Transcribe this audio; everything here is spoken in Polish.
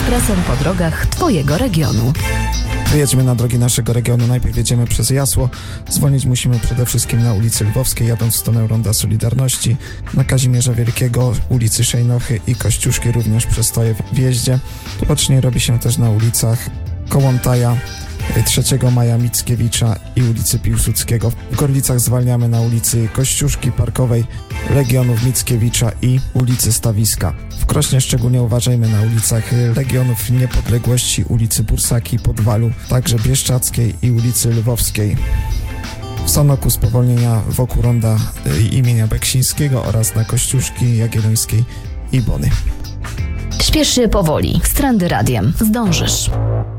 ekspresem po drogach Twojego regionu. Wyjedźmy na drogi naszego regionu. Najpierw jedziemy przez Jasło. Zwolnić musimy przede wszystkim na ulicy Lwowskiej, jadąc w stronę Ronda Solidarności, na Kazimierza Wielkiego, ulicy Szejnochy i Kościuszki, również przestoje w wjeździe. Tłocznie robi się też na ulicach Kołłątaja, 3 Maja, Mickiewicza i ulicy Piłsudskiego. W Gorlicach zwalniamy na ulicy Kościuszki, Parkowej, Legionów, Mickiewicza i ulicy Stawiska. W Krośnie szczególnie uważajmy na ulicach Legionów Niepodległości, ulicy Bursaki, Podwalu, także Bieszczackiej i ulicy Lwowskiej. W Sanoku spowolnienia wokół ronda imienia Beksińskiego oraz na Kościuszki, Jagiellońskiej i Bony. Śpiesz się powoli. Z Trendy Radiem zdążysz.